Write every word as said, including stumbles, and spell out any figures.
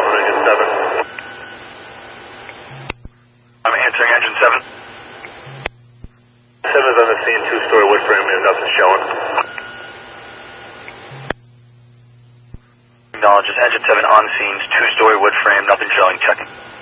engine seven. I'm answering engine seven. seven is on the scene, two-story wood frame, and nothing showing. Acknowledges engine seven on scene, two-story wood frame, nothing showing, checking.